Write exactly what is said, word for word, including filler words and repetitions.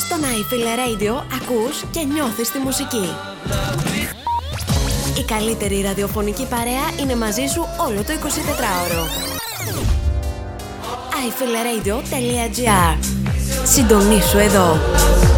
Στον iFeel Radio ακούς και νιώθεις τη μουσική. Η καλύτερη ραδιοφωνική παρέα είναι μαζί σου όλο το εικοσιτετράωρο. άι φι ελ radio τελεία τζι άρ. Συντονίσου εδώ.